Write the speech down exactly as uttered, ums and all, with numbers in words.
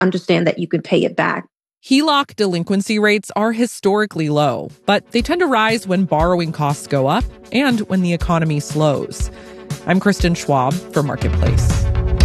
understand that you could pay it back. H E L O C delinquency rates are historically low, but they tend to rise when borrowing costs go up and when the economy slows. I'm Kristen Schwab for Marketplace.